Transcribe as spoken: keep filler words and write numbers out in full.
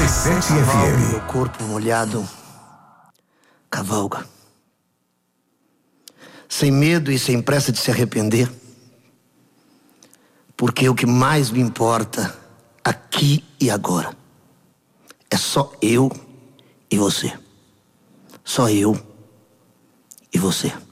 sete F M. Meu corpo molhado cavalga, sem medo e sem pressa de se arrepender, porque o que mais me importa aqui e agora é só eu e você. Só eu e você.